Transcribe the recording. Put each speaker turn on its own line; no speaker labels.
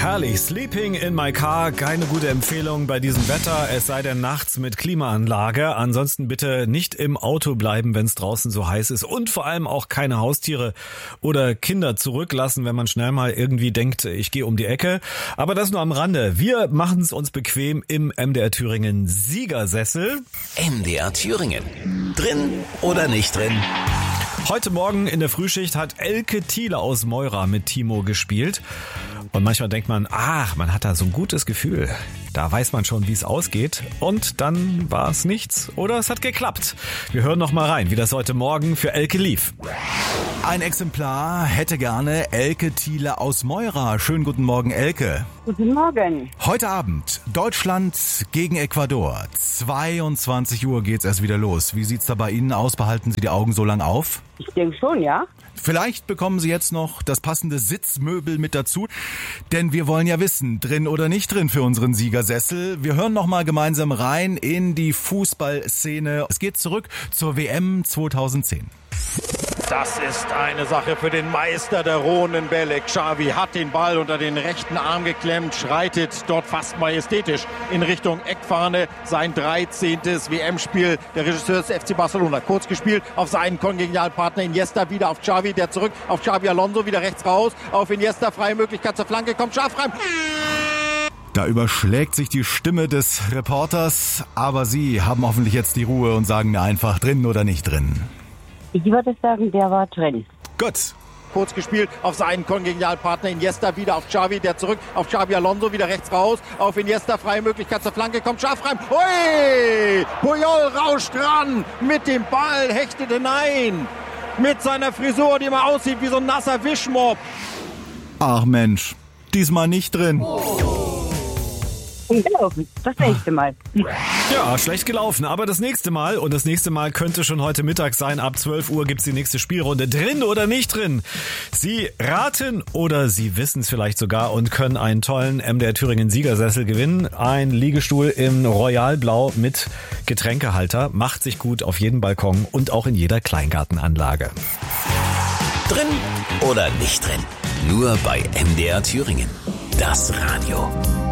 Herrlich. Sleeping in my car. Keine gute Empfehlung bei diesem Wetter. Es sei denn nachts mit Klimaanlage. Ansonsten bitte nicht im Auto bleiben, wenn es draußen so heiß ist. Und vor allem auch keine Haustiere oder Kinder zurücklassen, wenn man schnell mal irgendwie denkt, ich gehe um die Ecke. Aber das nur am Rande. Wir machen es uns bequem im MDR Thüringen Siegersessel.
MDR Thüringen. Drin oder nicht drin?
Heute Morgen in der Frühschicht hat Elke Thiele aus Meura mit Timo gespielt. Und manchmal denkt man, man hat da so ein gutes Gefühl. Da weiß man schon, wie es ausgeht. Und dann war es nichts. Oder es hat geklappt. Wir hören noch mal rein, wie das heute Morgen für Elke lief.
Ein Exemplar hätte gerne Elke Thiele aus Meura. Schönen guten Morgen, Elke.
Guten Morgen.
Heute Abend Deutschland gegen Ecuador. 22 Uhr geht's erst wieder los. Wie sieht's da bei Ihnen aus? Behalten Sie die Augen so lang auf?
Ich denke schon, ja.
Vielleicht bekommen Sie jetzt noch das passende Sitzmöbel mit dazu, denn wir wollen ja wissen, drin oder nicht drin für unseren Siegersessel. Wir hören noch mal gemeinsam rein in die Fußballszene. Es geht zurück zur WM 2010.
Das ist eine Sache für den Meister der rohen Bälle. Xavi hat den Ball unter den rechten Arm geklemmt, schreitet dort fast majestätisch in Richtung Eckfahne. Sein 13. WM-Spiel der Regisseur des FC Barcelona. Kurz gespielt auf seinen kongenialen Partner Iniesta, wieder auf Xavi, der zurück auf Xabi Alonso, wieder rechts raus. Auf Iniesta, freie Möglichkeit zur Flanke, kommt scharf rein.
Da überschlägt sich die Stimme des Reporters, aber Sie haben hoffentlich jetzt die Ruhe und sagen mir einfach, drin oder nicht drin.
Ich würde sagen, der war drin.
Gut.
Kurz gespielt auf seinen kongenialen Partner Iniesta, wieder auf Xavi, der zurück auf Xabi Alonso, wieder rechts raus. Auf Iniesta, freie Möglichkeit zur Flanke, kommt scharf rein. Hui! Puyol rauscht ran mit dem Ball, hechtet hinein. Mit seiner Frisur, die mal aussieht wie so ein nasser Wischmopp.
Ach Mensch, diesmal nicht drin.
Gelaufen. Das nächste Mal.
Ja, schlecht gelaufen, aber das nächste Mal, und das nächste Mal könnte schon heute Mittag sein, ab 12 Uhr gibt's die nächste Spielrunde. Drin oder nicht drin? Sie raten oder Sie wissen es vielleicht sogar und können einen tollen MDR Thüringen Siegersessel gewinnen. Ein Liegestuhl im Royalblau mit Getränkehalter. Macht sich gut auf jedem Balkon und auch in jeder Kleingartenanlage.
Drin oder nicht drin? Nur bei MDR Thüringen. Das Radio.